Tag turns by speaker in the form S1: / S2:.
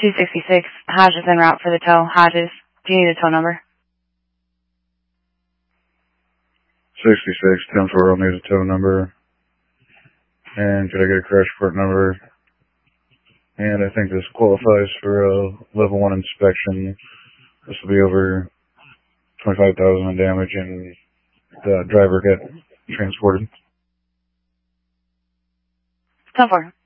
S1: 266, Hodges en route for the tow. Hodges, do you need a tow number?
S2: 66, 10-4, I'll need a tow number. And could I get a crash report number? And I think this qualifies for a level 1 inspection. This will be over $25,000 in damage, and the driver got transported.
S1: 10-4.